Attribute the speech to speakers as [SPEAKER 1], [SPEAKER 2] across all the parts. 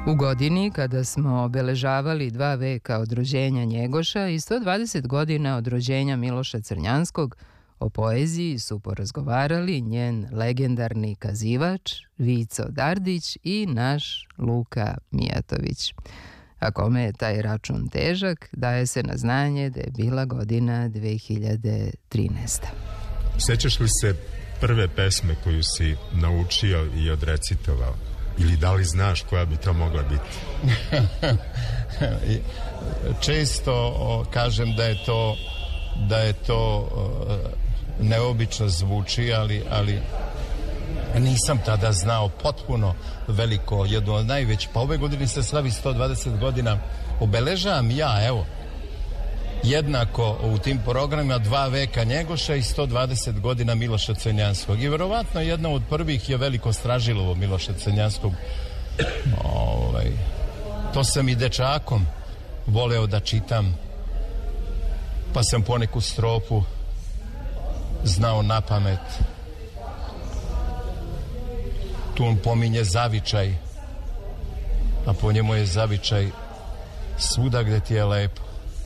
[SPEAKER 1] U godini kada smo obeležavali 2 veka od rođenja Njegoša i 120 godina od rođenja Miloša Crnjanskog, o poeziji su porazgovarali njen legendarni kazivač Vico Dardić i naš Luka Mijatović. A kome je taj račun težak, daje se na znanje da je bila godina 2013.
[SPEAKER 2] Sećaš li se prve pesme koju si naučio i odrecitovao? Ili da li znaš koja bi to mogla biti?
[SPEAKER 3] Često kažem da je to neobično zvuči, ali nisam tada znao potpuno veliko, jedno od najvećih. Pa ove godine se slavi 120 godina. Obeležavam ja, evo, jednako u tim programima 2 veka Njegoša i 120 godina Miloša Crnjanskog. I verovatno jedna od prvih je Veliko Stražilovo Miloša Crnjanskog. To sam i dečakom voleo da čitam, pa sam poneku strofu znao na pamet. Tu on pominje zavičaj, a po njemu je zavičaj svuda gde ti je lepo.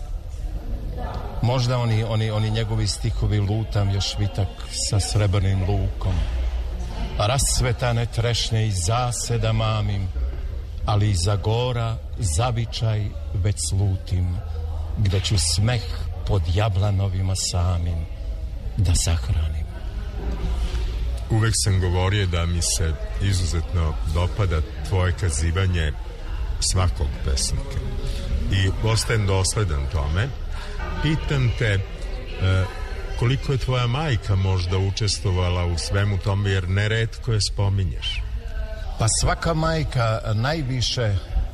[SPEAKER 3] Možda oni njegovi stihovi lutam još vitak sa srebrnim lukom, rasvetane trešnje i zaseda mamim, ali iza gora zavičaj već slutim, gde ću smeh pod jablanovima samim da sahranim.
[SPEAKER 2] Uvek sam govorio da mi se izuzetno dopada tvoje kazivanje svakog pesnika i ostajem dosledan tome. Pitam te koliko je tvoja majka možda učestvovala u svemu tome, jer neretko je spominješ.
[SPEAKER 3] Pa svaka majka najviše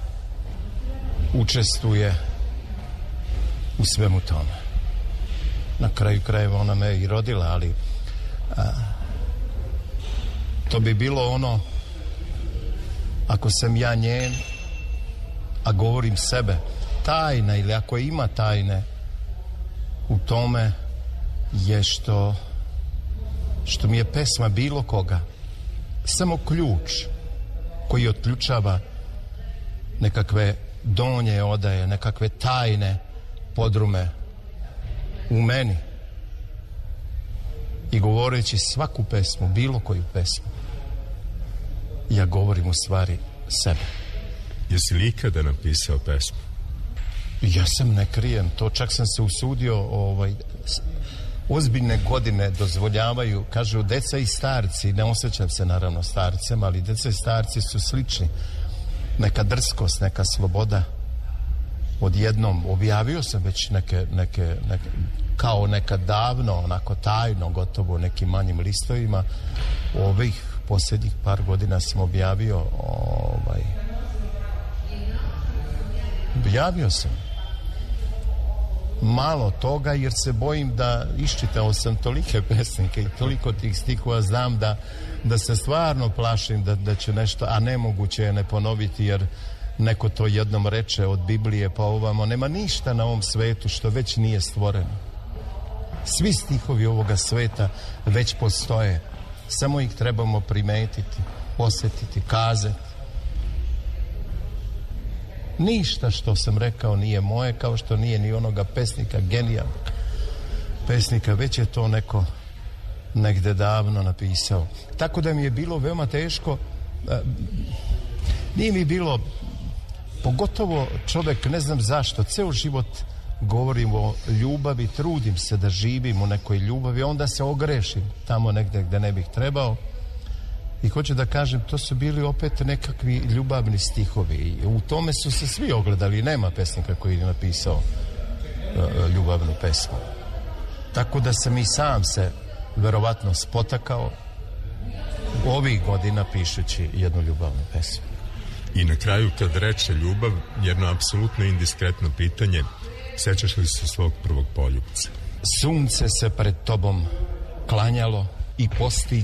[SPEAKER 3] učestvuje u svemu tome. Na kraju krajeva ona me i rodila, ali to bi bilo ono, ako sam ja njen, a govorim sebe, tajna, ili ako ima tajne u tome je što mi je pesma bilo koga samo ključ koji otključava nekakve donje odaje, nekakve tajne podrume u meni. I govoreći svaku pesmu, bilo koju pesmu, ja govorim u stvari sebe.
[SPEAKER 2] Jesi li ikada napisao pesmu?
[SPEAKER 3] Ja sam, ne krijem to, čak sam se usudio, ozbiljne godine dozvoljavaju, kažu deca i starci, ne osjećam se naravno starcem, ali deca i starci su slični. Neka drskost, neka sloboda. Odjednom objavio sam već neke kao nekad davno, onako tajno, gotovo nekim manjim listovima. Ovih posljednjih par godina sam objavio sam malo toga, jer se bojim da iščitao sam tolike pesnike i toliko tih stihova, znam da se stvarno plašim da će nešto, a nemoguće je ne ponoviti, jer neko to jednom reče od Biblije pa ovamo, nema ništa na ovom svetu što već nije stvoreno. Svi stihovi ovoga sveta već postoje, samo ih trebamo primetiti, osjetiti, kazati. Ništa što sam rekao nije moje, kao što nije ni onoga pesnika, genijalnog pesnika, već je to neko negde davno napisao. Tako da mi je bilo veoma teško, nije mi bilo, pogotovo čovjek, ne znam zašto, ceo život govorim o ljubavi, trudim se da živim u nekoj ljubavi, onda se ogrešim tamo negde gde ne bih trebao. I hoću da kažem, to su bili opet nekakvi ljubavni stihovi. I u tome su se svi ogledali. Nema pesnika koji je napisao ljubavnu pesmu. Tako da sam i sam se verovatno spotakao ovih godina pišući jednu ljubavnu pesmu.
[SPEAKER 2] I na kraju, kad reče ljubav, jedno apsolutno indiskretno pitanje, sećaš li se svog prvog poljubca?
[SPEAKER 3] Sunce se pred tobom klanjalo i postilj